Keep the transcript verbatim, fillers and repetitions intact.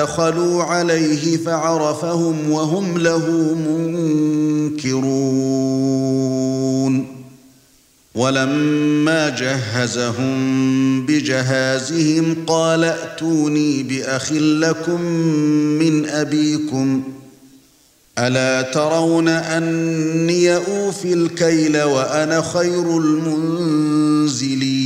دخلوا عليه فعرفهم وهم له منكرون ولما جهزهم بجهازهم قال ائتوني بأخ لكم من أبيكم ألا ترون أني أوفي الكيل وأنا خير المنزلين